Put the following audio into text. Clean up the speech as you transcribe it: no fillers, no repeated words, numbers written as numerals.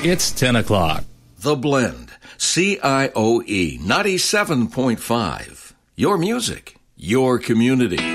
It's 10 o'clock. The Blend, CIOE 97.5. Your music, your community.